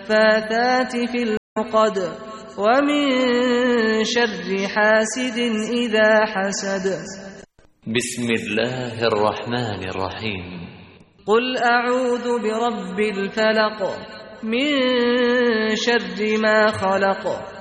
النفاثات في العقد ومن شر حاسد إذا حسد. بسم الله الرحمن الرحيم. قل أعوذ برب الفلق من شر ما خلق